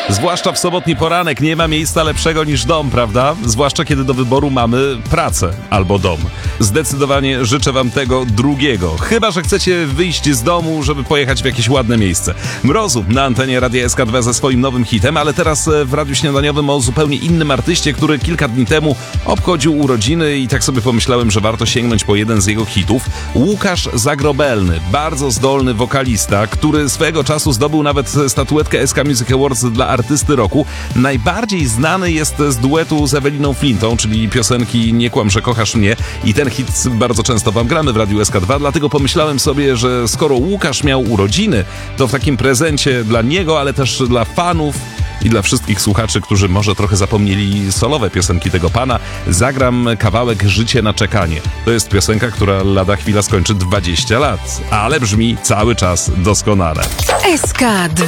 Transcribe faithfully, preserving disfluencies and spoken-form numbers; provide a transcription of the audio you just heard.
Zwłaszcza w sobotni poranek nie ma miejsca lepszego niż dom, prawda? Zwłaszcza kiedy do wyboru mamy pracę albo dom. Zdecydowanie życzę wam tego drugiego. Chyba że chcecie wyjść z domu, żeby pojechać w jakieś ładne miejsce. Mrozu na antenie Radia S K dwa ze swoim nowym hitem, ale teraz w Radiu Śniadaniowym o zupełnie innym artyście, który kilka dni temu obchodził urodziny i tak sobie pomyślałem, że warto sięgnąć po jeden z jego hitów. Łukasz Zagrobelny, bardzo zdolny wokalista, który swego czasu zdobył nawet statuetkę S K Music Awards dla artysty roku. Najbardziej znany jest z duetu z Eweliną Flintą, czyli piosenki Nie kłam, że kochasz mnie, i ten hit bardzo często wam gramy w Radiu S K dwa, dlatego pomyślałem sobie, że skoro Łukasz miał urodziny, to w takim prezencie dla niego, ale też dla fanów i dla wszystkich słuchaczy, którzy może trochę zapomnieli solowe piosenki tego pana, zagram kawałek Życie na czekanie. To jest piosenka, która lada chwila skończy dwadzieścia lat, ale brzmi cały czas doskonale. S K dwa.